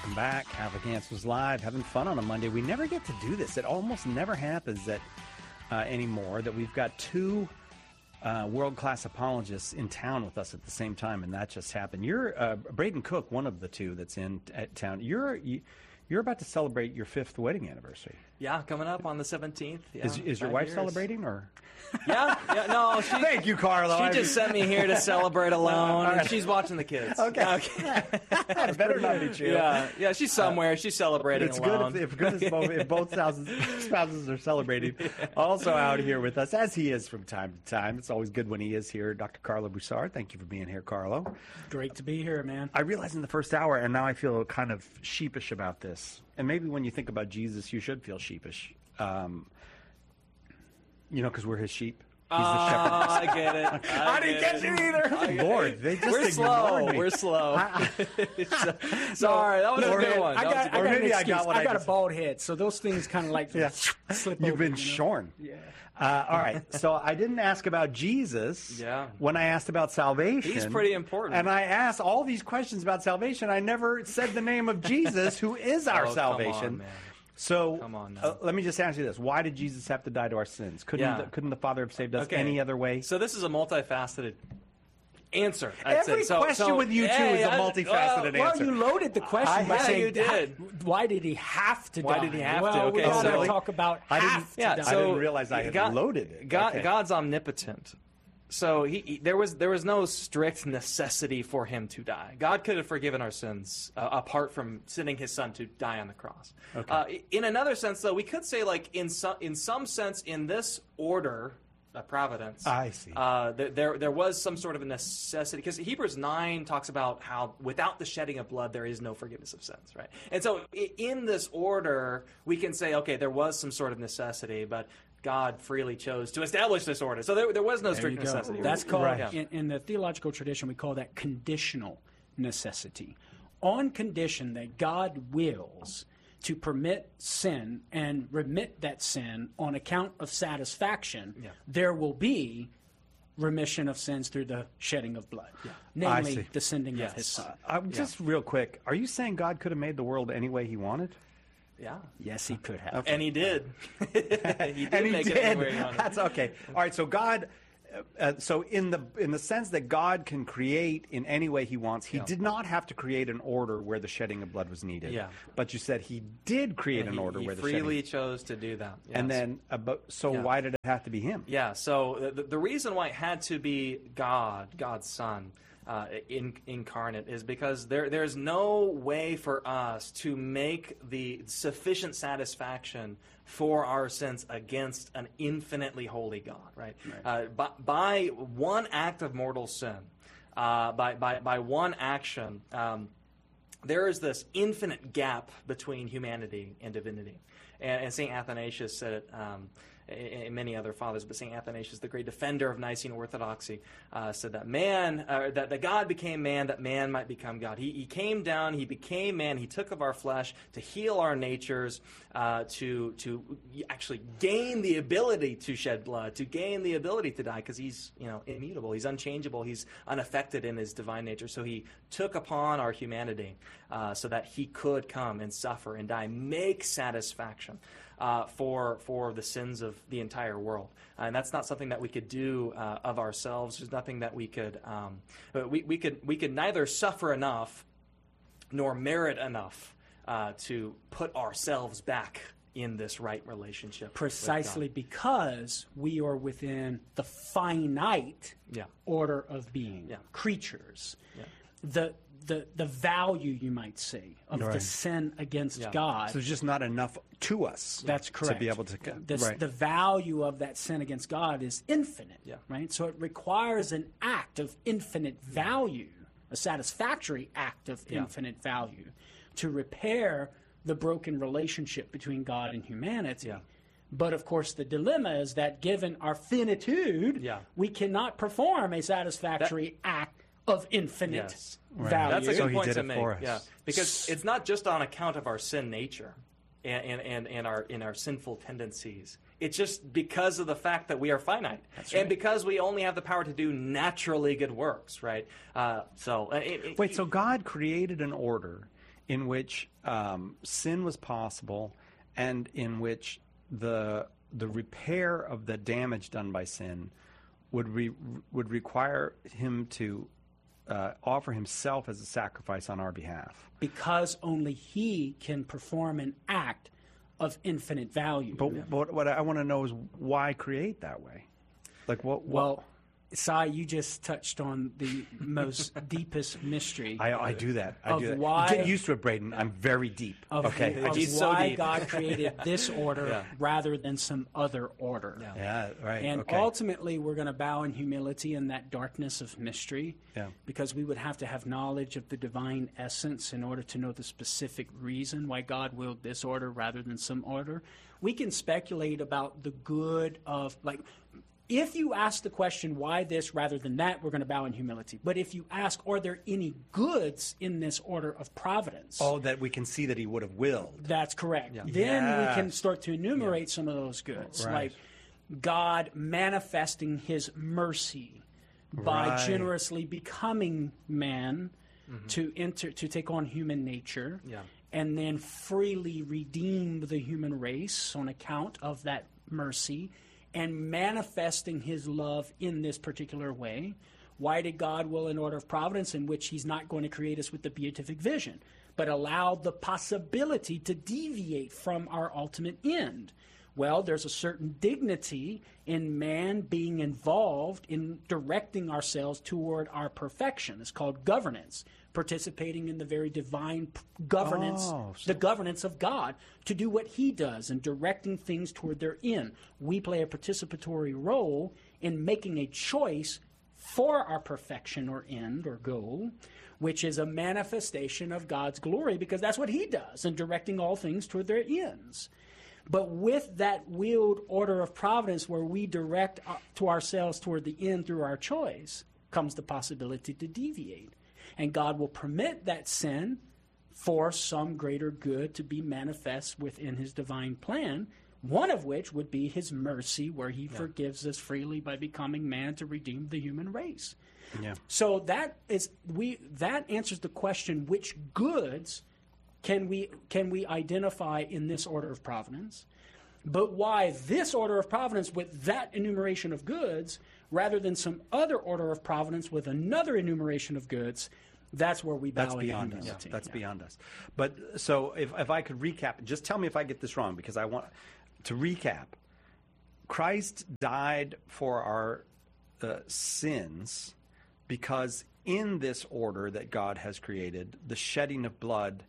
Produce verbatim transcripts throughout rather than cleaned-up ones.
Welcome back. Catholic Answers Live, having fun on a Monday. We never get to do this. It almost never happens that uh, anymore that we've got two uh, world-class apologists in town with us at the same time, and that just happened. You're uh, Braden Cook, one of the two that's in at town. You're you, you're about to celebrate your fifth wedding anniversary. Yeah, coming up on the seventeenth. Yeah, is is your wife years. celebrating or? Yeah, yeah, no. She, Thank you, Carlo. She just sent me here to celebrate alone, and she's watching the kids. Okay. okay. It better not be true. Yeah, yeah. She's somewhere. She's celebrating it's alone. Good if, if good as both, if both spouses, spouses are celebrating. Also out here with us, as he is from time to time. It's always good when he is here. Doctor Carlo Broussard, thank you for being here, Carlo. Great to be here, man. I realized in the first hour, and now I feel kind of sheepish about this. And maybe when you think about Jesus, you should feel sheepish. Um, you know, because we're his sheep. He's the shepherd. Oh, I get it. I, I didn't get you either. Lord, they just We're slow. Me. We're slow. so, sorry, that was or, a good one. I got, that I or got maybe an I got what I I got just... a bald head, so those things kind of like yeah. slip You've over, been you know? shorn. Yeah. Uh, all right, so I didn't ask about Jesus yeah. when I asked about salvation. He's pretty important. And I asked all these questions about salvation. I never said the name of Jesus, who is our oh, salvation. Come on, man. So Come on uh, let me just ask you this. Why did Jesus have to die to our sins? Couldn't, yeah. the, couldn't the Father have saved us okay. any other way? So this is a multifaceted answer. I'd Every say. So, question so, with you, too, hey, is a I, multifaceted well, answer. Well, you loaded the question I, by yeah, saying, you did. why did he have to Why die? did he have well, to? Okay, we got to so- talk about I have didn't- to Yeah, die. I so didn't realize I had God, loaded it. God, Okay. God's omnipotent. So he, he there was there was no strict necessity for him to die. God could have forgiven our sins uh, apart from sending his son to die on the cross. Okay. Uh, in another sense, though, we could say, like in some in some sense, in this order of providence, I see. Uh, there, there there was some sort of a necessity, because Hebrews nine talks about how without the shedding of blood there is no forgiveness of sins, right? And so i- in this order, we can say, okay, there was some sort of necessity, but God freely chose to establish this order. So there, there was no There strict you go. necessity. That's called, Right. in, in the theological tradition, we call that conditional necessity. On condition that God wills to permit sin and remit that sin on account of satisfaction, Yeah. there will be remission of sins through the shedding of blood, I see. namely the sending Yes. of his son. I'm just real quick. Are you saying God could have made the world any way he wanted? Yeah. Yes, he could have. Okay. And he did. he did and he make did. it anywhere he wanted. That's okay. All right. So God, uh, uh, so in the in the sense that God can create in any way He wants, He Yeah. did not have to create an order where the shedding of blood was needed. Yeah. But you said He did create And an he, order he where the freely shedding. chose to do that. And yes. then, uh, but, so Yeah. why did it have to be Him? Yeah, so the, the reason why it had to be God, God's Son, uh, in, incarnate, is because there there's no way for us to make the sufficient satisfaction for our sins against an infinitely holy God, right? Uh, by, by one act of mortal sin, uh, by, by, by one action, um, there is this infinite gap between humanity and divinity. And, and Saint Athanasius said it, um, and and many other fathers, but Saint Athanasius, the great defender of Nicene orthodoxy, uh, said that man, uh, that, that God became man, that man might become God. He, he came down, he became man, he took of our flesh to heal our natures, uh, to to actually gain the ability to shed blood, to gain the ability to die, because he's you know immutable, he's unchangeable, he's unaffected in his divine nature. So he took upon our humanity uh, so that he could come and suffer and die, make satisfaction. Uh, for for the sins of the entire world, uh, and that's not something that we could do uh, of ourselves. There's nothing that we could um, we we could we could neither suffer enough nor merit enough uh, to put ourselves back in this right relationship. Precisely with because we are within the finite God. Yeah. order of being, Yeah. creatures. Yeah. The, the, the value, you might say, of the Right. sin against Yeah. God. So there's just not enough to us. That's correct. To be able to, the, right. the value of that sin against God is infinite, Yeah. right? So it requires an act of infinite value, a satisfactory act of Yeah. infinite value, to repair the broken relationship between God and humanity. Yeah. But of course, the dilemma is that given our finitude, Yeah. we cannot perform a satisfactory act of infinite Yes. value. That's a So good he point did to it make. for us. Yeah, because it's not just on account of our sin nature and, and, and, and our in our sinful tendencies. It's just because of the fact that we are finite, That's and right. because we only have the power to do naturally good works, right? Uh, so, uh, it, it- Wait, so God created an order in which um, sin was possible, and in which the the repair of the damage done by sin would re, would require him to uh, offer himself as a sacrifice on our behalf. Because only he can perform an act of infinite value. But, yeah. but what I want to know is why create that way? Like what? what well, Sai, you just touched on the most deepest mystery. I, I do that. I of do that. Why, Get used to it, Braden. I'm very deep. Of, okay. Of He's why so deep. God created this order yeah. rather than some other order. Yeah, yeah right. And okay. ultimately, we're going to bow in humility in that darkness of mystery, yeah. because we would have to have knowledge of the divine essence in order to know the specific reason why God willed this order rather than some order. We can speculate about the good of, like, if you ask the question, why this rather than that, we're going to bow in humility. But if you ask, are there any goods in this order of providence? Oh, that we can see that he would have willed. That's correct. Yeah. Then Yes. we can start to enumerate yeah. some of those goods, Right. like God manifesting his mercy by Right. generously becoming man mm-hmm. to enter to take on human nature, Yeah. and then freely redeem the human race on account of that mercy, and manifesting his love in this particular way. Why did God will an order of providence in which he's not going to create us with the beatific vision, but allow the possibility to deviate from our ultimate end? Well, there's a certain dignity in man being involved in directing ourselves toward our perfection. It's called governance, participating in the very divine p- governance, Oh, so- the governance of God, to do what he does and directing things toward their end. We play a participatory role in making a choice for our perfection or end or goal, which is a manifestation of God's glory, because that's what he does in directing all things toward their ends. But with that willed order of providence where we direct to ourselves toward the end through our choice comes the possibility to deviate. And God will permit that sin for some greater good to be manifest within his divine plan, one of which would be his mercy, where he yeah. forgives us freely by becoming man to redeem the human race. Yeah. So that is we that answers the question, which goods Can we can we identify in this order of providence? But why this order of providence with that enumeration of goods rather than some other order of providence with another enumeration of goods? That's where we bow That's in beyond us. humility. That's yeah. beyond us. But so if if I could recap, just tell me if I get this wrong, because I want to recap. Christ died for our uh, sins because in this order that God has created, the shedding of blood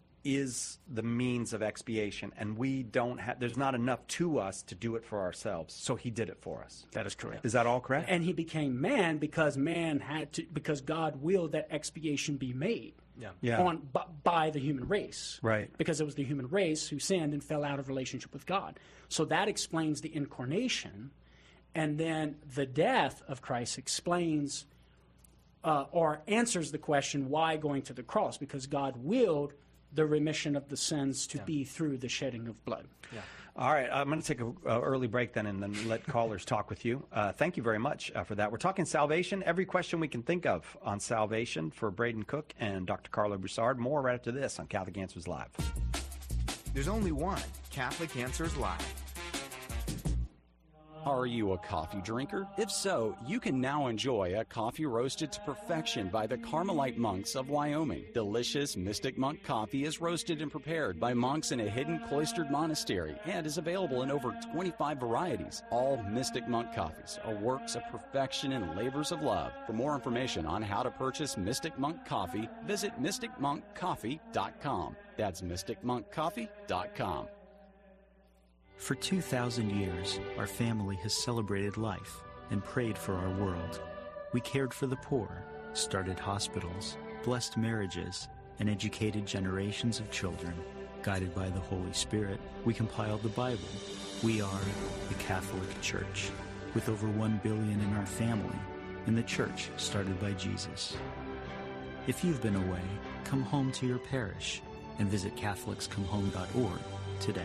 is the means of expiation, and we don't have, there's not enough to us to do it for ourselves, so he did it for us. That is correct. Is that all correct? And he became man because man had to, because God willed that expiation be made Yeah. Yeah. on by, by the human race. Right. Because it was the human race who sinned and fell out of relationship with God. So that explains the incarnation, and then the death of Christ explains uh, or answers the question, why going to the cross? Because God willed the remission of the sins to Yeah. be through the shedding of blood. Yeah. All right, I'm going to take an early break then and then let callers talk with you. Uh, thank you very much uh, for that. We're talking salvation, every question we can think of on salvation for Braden Cook and Doctor Carlo Broussard. More right after this on Catholic Answers Live. There's only one Catholic Answers Live. Are you a coffee drinker? If so, you can now enjoy a coffee roasted to perfection by the Carmelite monks of Wyoming. Delicious Mystic Monk coffee is roasted and prepared by monks in a hidden cloistered monastery and is available in over twenty-five varieties. All Mystic Monk coffees are works of perfection and labors of love. For more information on how to purchase Mystic Monk coffee, visit mystic monk coffee dot com. That's mystic monk coffee dot com. For two thousand years, our family has celebrated life and prayed for our world. We cared for the poor, started hospitals, blessed marriages, and educated generations of children. Guided by the Holy Spirit, we compiled the Bible. We are the Catholic Church, with over one billion in our family, and the church started by Jesus. If you've been away, come home to your parish and visit catholics come home dot org today.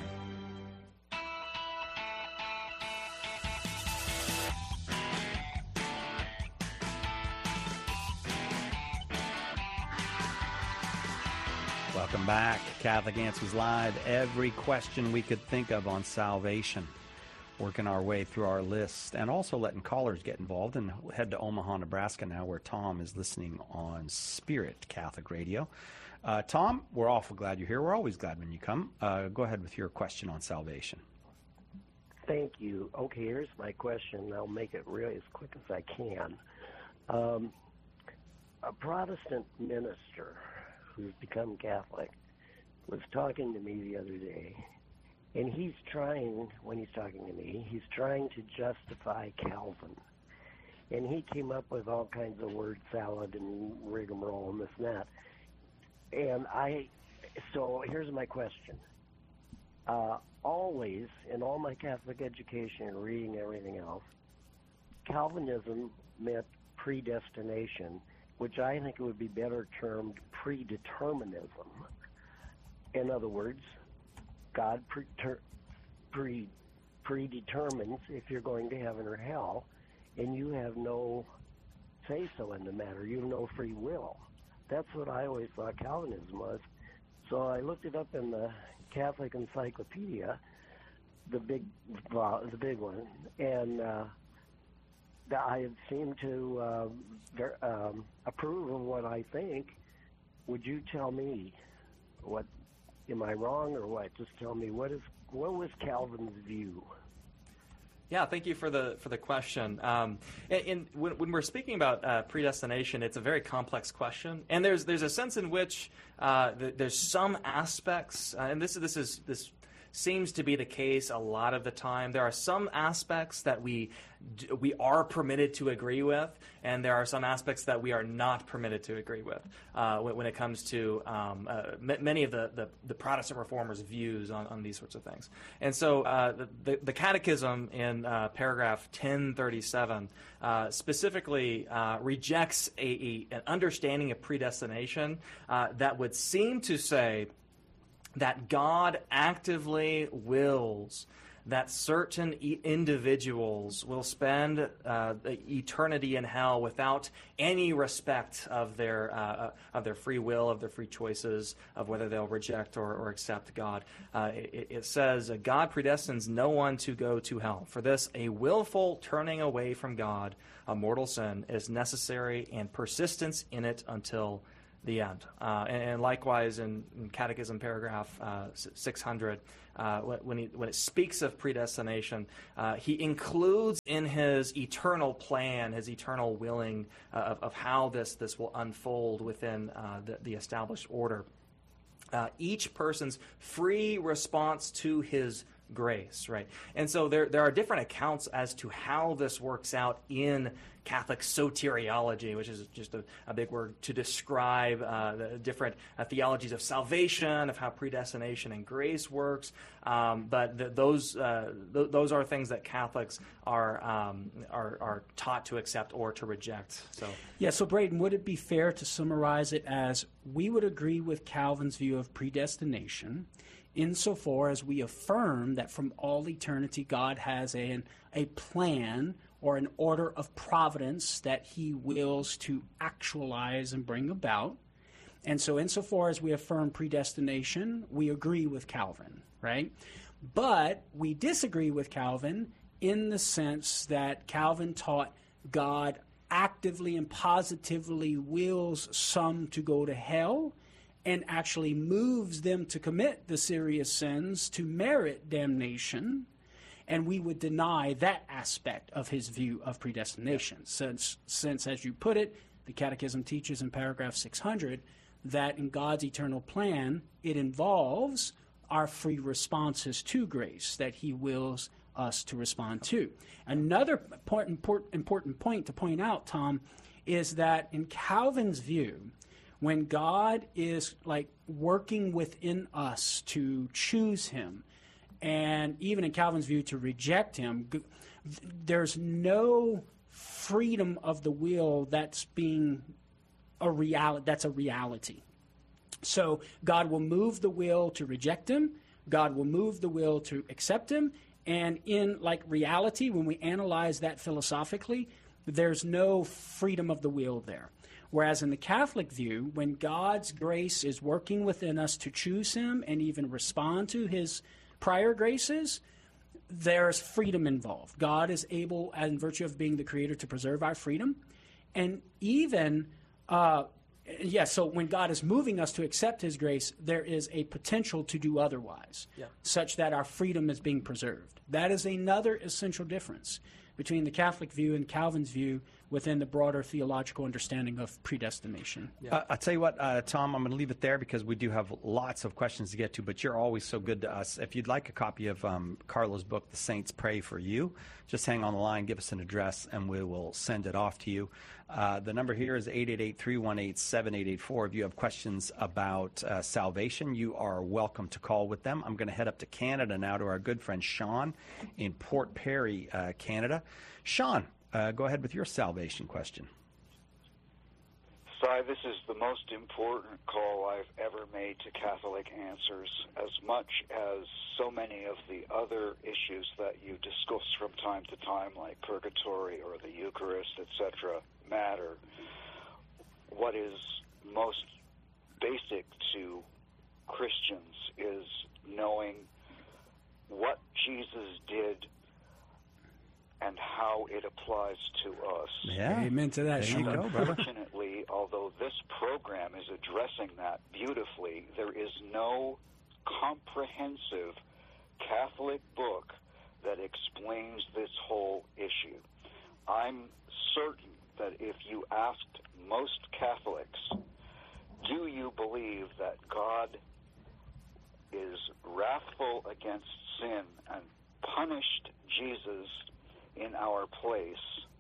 Welcome back. Catholic Answers Live. Every question we could think of on salvation. Working our way through our list and also letting callers get involved. And head to Omaha, Nebraska now, where Tom is listening on Spirit Catholic Radio. Uh, Tom, we're awful glad you're here. We're always glad when you come. Uh, go ahead with your question on salvation. Thank you. Okay, here's my question. I'll make it really as quick as I can. Um, a Protestant minister who's become Catholic was talking to me the other day, and he's trying, when he's talking to me, he's trying to justify Calvin. And he came up with all kinds of word salad and rigmarole and this and that. And I, so here's my question. Uh, always, in all my Catholic education and reading everything else, Calvinism meant predestination, which I think would be better termed predeterminism. In other words, God pre- pre- predetermines if you're going to heaven or hell, and you have no say-so in the matter. You have no free will. That's what I always thought Calvinism was. So I looked it up in the Catholic Encyclopedia, the big, the big one, and uh, I seem to uh, ver- um, approve of what I think. Would you tell me what? Am I wrong or what? Just tell me what is what was Calvin's view? Yeah, thank you for the for the question. Um, and, and when, when we're speaking about uh, predestination, it's a very complex question, and there's there's a sense in which uh, th- there's some aspects, uh, and this this is this seems to be the case a lot of the time. There are some aspects that we we are permitted to agree with, and there are some aspects that we are not permitted to agree with uh, when, when it comes to um, uh, m- many of the, the, the Protestant reformers' views on, on these sorts of things. And so uh, the, the, the Catechism in uh, paragraph ten thirty-seven uh, specifically uh, rejects a, a, an understanding of predestination uh, that would seem to say that God actively wills that certain e- individuals will spend uh, eternity in hell without any respect of their uh, of their free will, of their free choices, of whether they'll reject or, or accept God. Uh, it, it says, God predestines no one to go to hell. For this, a willful turning away from God, a mortal sin, is necessary, and persistence in it until the end. Uh, and, and likewise in, in Catechism paragraph uh, six hundred, uh, when, he, when it speaks of predestination, uh, he includes in his eternal plan, his eternal willing uh, of, of how this, this will unfold within uh, the, the established order, uh, each person's free response to his grace, right? And so there there are different accounts as to how this works out in Catholic soteriology, which is just a, a big word to describe uh, the different uh, theologies of salvation, of how predestination and grace works. Um, but the, those uh, th- those are things that Catholics are, um, are are taught to accept or to reject. So yeah. So Braden, would it be fair to summarize it as we would agree with Calvin's view of predestination, insofar as we affirm that from all eternity God has a, a plan or an order of providence that he wills to actualize and bring about. And so insofar as we affirm predestination, we agree with Calvin, right? But we disagree with Calvin in the sense that Calvin taught God actively and positively wills some to go to hell and actually moves them to commit the serious sins to merit damnation, and we would deny that aspect of his view of predestination, yeah. since, since, as you put it, the Catechism teaches in paragraph six hundred that in God's eternal plan, it involves our free responses to grace that he wills us to respond to. Another point, important, important point to point out, Tom, is that in Calvin's view, when God is like working within us to choose him, and even in Calvin's view to reject him, there's no freedom of the will that's being a reality. That's a reality. So God will move the will to reject him. God will move the will to accept him. And in like reality, when we analyze that philosophically, there's no freedom of the will there. Whereas in the Catholic view, when God's grace is working within us to choose him and even respond to his prior graces, there's freedom involved. God is able, in virtue of being the creator, to preserve our freedom. And even, uh, yeah, so when God is moving us to accept his grace, there is a potential to do otherwise, yeah. such that our freedom is being preserved. That is another essential difference between the Catholic view and Calvin's view within the broader theological understanding of predestination. Yeah. Uh, I'll tell you what, uh, Tom, I'm going to leave it there because we do have lots of questions to get to, but you're always so good to us. If you'd like a copy of um, Carlo's book, The Saints Pray for You, just hang on the line, give us an address, and we will send it off to you. Uh, the number here is eight eight eight, three one eight, seven eight eight four. If you have questions about uh, salvation, you are welcome to call with them. I'm going to head up to Canada now to our good friend Sean in Port Perry, uh, Canada. Sean, uh, go ahead with your salvation question. Si, this is the most important call I've ever made to Catholic Answers, as much as so many of the other issues that you discuss from time to time, like purgatory or the Eucharist, et cetera, matter. What is most basic to Christians is knowing what Jesus did and how it applies to us. Yeah. Amen to that, There you Sean. go, brother. Unfortunately, although this program is addressing that beautifully, there is no comprehensive Catholic book that explains this whole issue. I'm certain that if you asked most Catholics, do you believe that God is wrathful against sin and punished Jesus in our place,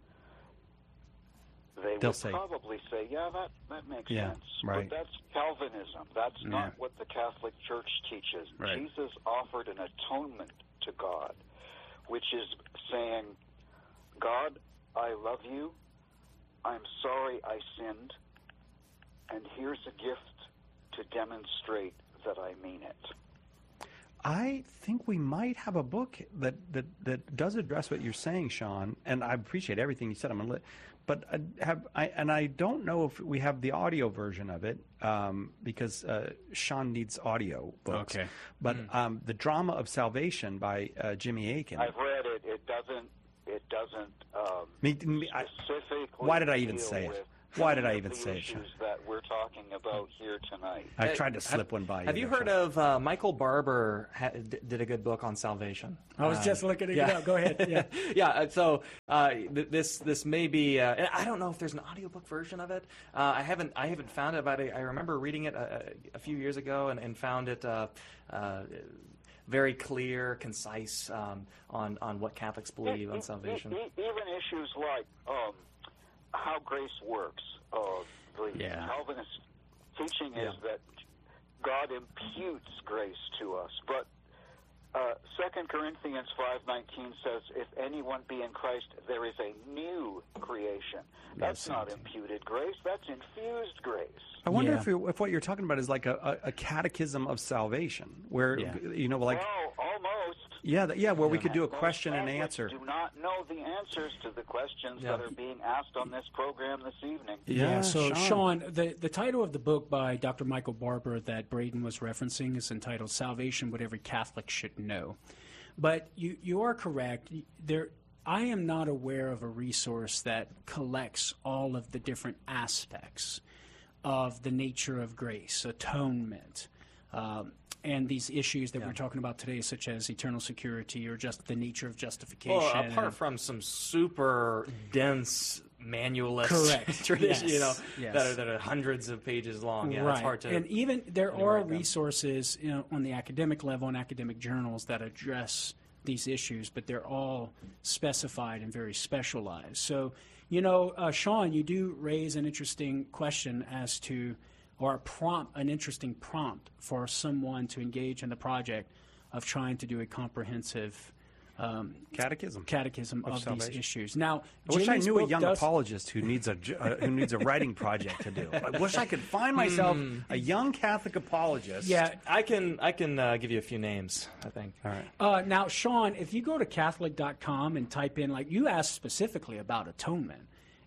they They'll would say, probably say, yeah, that, that makes Yeah, sense. right. But that's Calvinism. That's Yeah. not what the Catholic Church teaches. Right. Jesus offered an atonement to God, which is saying, God, I love you. I'm sorry I sinned. And here's a gift to demonstrate that I mean it. I think we might have a book that, that, that does address what you're saying, Sean, and I appreciate everything you said. I'm gonna let, but I have I and I don't know if we have the audio version of it um, because uh, Sean needs audio books. Okay. But mm. um, the Drama of Salvation by uh, Jimmy Akin. I've read it. It doesn't. It doesn't um, me, me, I, specifically. why did I even deal say it? with Why did I any even of the say it, issues Sean? that we're talking about here tonight? I Hey, tried to slip have, one by you. Have you there, heard Sean. of uh, Michael Barber ha- d- did a good book on salvation? I was Uh, just looking it yeah. up. Go ahead. Yeah. yeah. uh, So uh, th- this this may be. Uh, and I don't know if there's an audiobook version of it. Uh, I haven't I haven't found it, but I, I remember reading it a, a few years ago and, and found it. Uh, uh, very clear, concise um, on on what Catholics believe on salvation. E- e- even issues like um, how grace works. Uh, the Yeah. Calvinist teaching Yeah. is that God imputes grace to us, but uh, Second Corinthians five nineteen says, "If anyone be in Christ, there is a new creation." That's not imputed grace; that's infused grace. I wonder Yeah. if, you if what you're talking about is like a, a, a catechism of salvation, where Yeah. you know, like well, almost. yeah, th- yeah, where we could do a Most question and Catholics answer. Do not know the answers to the questions Yeah. that are being asked on this program this evening. Yeah, so Sean. Sean, the, the title of the book by Doctor Michael Barber that Braden was referencing is entitled Salvation, What Every Catholic Should Know. But you, you are correct. There, I am not aware of a resource that collects all of the different aspects of the nature of grace, atonement, um, and these issues that Yeah. we're talking about today, such as eternal security or just the nature of justification. Well, apart from some super dense manualist Correct. tradition, you know, Yes. Yes. that are that are hundreds of pages long. Yeah, right. it's hard to. And even there really are write down. resources, you know, on the academic level and academic journals that address these issues, but they're all specified and very specialized. So, you know, uh, Sean, you do raise an interesting question as to, or a prompt, an interesting prompt for someone to engage in the project of trying to do a comprehensive um, Catechism. catechism Of of, salvation. these issues. Now, I wish I Jimmy's knew a book young does- apologist who needs a j- uh, who needs a writing project to do. I wish I could find myself a young Catholic apologist. Yeah, I can I can uh, give you a few names. I think. All right. Uh, now, Sean, if you go to Catholic dot com and type in, like you asked specifically about atonement,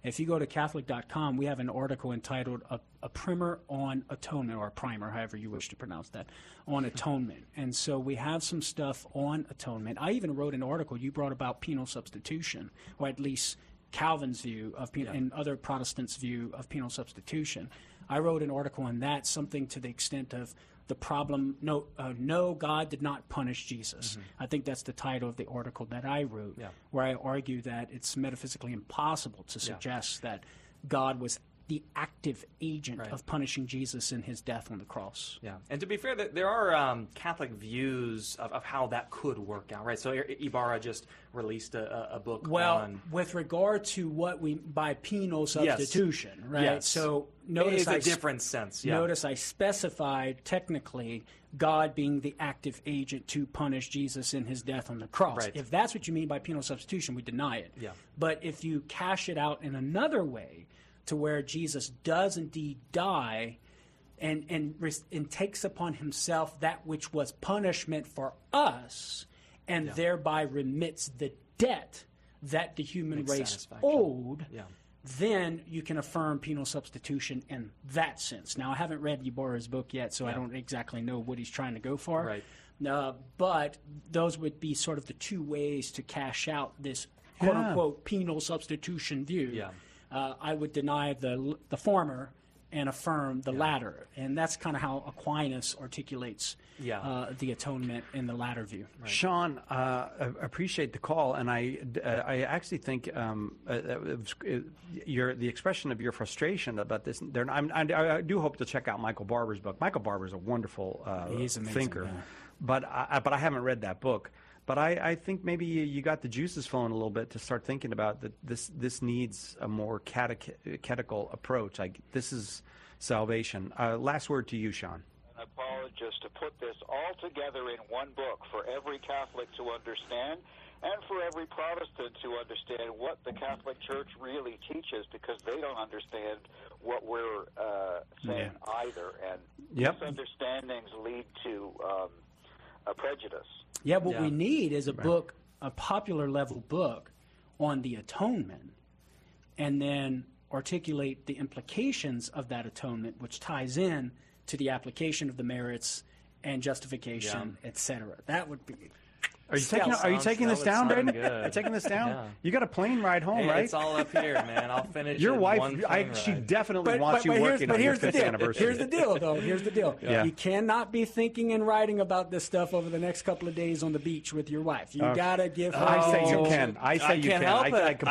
If you go to Catholic dot com, we have an article entitled A, a Primer on Atonement, or a primer, however you wish to pronounce that, on atonement. And so we have some stuff on atonement. I even wrote an article you brought about penal substitution, or at least Calvin's view of penal, yeah. and other Protestants' view of penal substitution. I wrote an article on that, something to the extent of the problem, no, uh, no, God did not punish Jesus. Mm-hmm. I think that's the title of the article that I wrote, yeah. where I argue that it's metaphysically impossible to suggest yeah. that God was the active agent right. of punishing Jesus in his death on the cross. Yeah, and to be fair, there are um, Catholic views of, of how that could work out, right? So Ibarra just released a, a book well, on... Well, with regard to what we, by penal substitution, yes. right? Yes. So notice it's a I, different sense, yeah. Notice I specified technically God being the active agent to punish Jesus in his death on the cross. Right. If that's what you mean by penal substitution, we deny it. Yeah. But if you cash it out in another way, to where Jesus does indeed die and, and, and takes upon himself that which was punishment for us, and yeah. thereby remits the debt that the human Makes race owed, yeah. then you can affirm penal substitution in that sense. Now, I haven't read Ibarra's book yet, so yeah. I don't exactly know what he's trying to go for. Right. Uh, but those would be sort of the two ways to cash out this quote-unquote yeah. penal substitution view. Yeah. Uh, I would deny the the former and affirm the yeah. latter. And that's kind of how Aquinas articulates yeah. uh, the atonement in the latter view. Right. Sean, uh, I appreciate the call, and I, uh, I actually think um, uh, it was, it, your, the expression of your frustration about this, I'm, I, I do hope to check out Michael Barber's book. Michael Barber is a wonderful uh, He's amazing, thinker, yeah. but, I, but I haven't read that book. But I, I think maybe you, you got the juices flowing a little bit to start thinking about that. This this needs a more catechetical approach. Like this is salvation. Uh, last word to you, Sean. An apologist to put this all together in one book for every Catholic to understand, and for every Protestant to understand what the Catholic Church really teaches, because they don't understand what we're uh, saying yeah. either, and yep. misunderstandings lead to um, a prejudice. Yeah, what yeah. we need is a book, a popular level book on the atonement, and then articulate the implications of that atonement, which ties in to the application of the merits and justification, yeah. et cetera. That would be... Are you taking? Are you taking this down, Braden? Are you taking this down? Yeah. You got a plane ride home, hey, right? It's all up here, man. I'll finish. Your in wife, one I, plane she ride. definitely but, wants but, you but working but on your here's the fifth deal. anniversary. Here's the deal, though. Here's the deal. Yeah. You cannot be thinking and writing about this stuff over the next couple of days on the beach with your wife. You Uh, got to give her. I say you the- can. I say I you can't can. help I, it. I